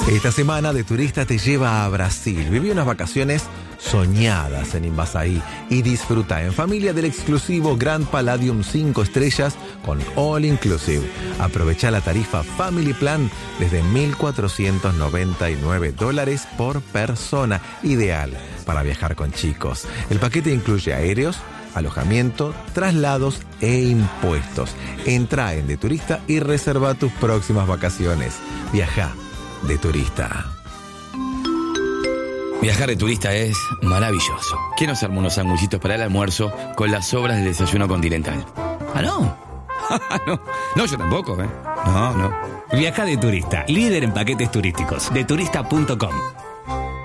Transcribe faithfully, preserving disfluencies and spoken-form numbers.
Esta semana de turista te lleva a Brasil. Vive unas vacaciones soñadas en Invasaí y disfruta en familia del exclusivo Grand Palladium cinco estrellas con All Inclusive. Aprovecha la tarifa Family Plan desde mil cuatrocientos noventa y nueve dólares por persona, ideal para viajar con chicos. El paquete incluye aéreos, alojamiento, traslados e impuestos. Entra en De Turista y reserva tus próximas vacaciones. Viaja de turista. Viajar de turista es maravilloso. ¿Quién nos armó unos sanguchitos para el almuerzo con las sobras del desayuno continental? ¿Ah, no? no, no, yo tampoco, ¿eh? No, no. Viaja de turista, líder en paquetes turísticos. de turista punto com.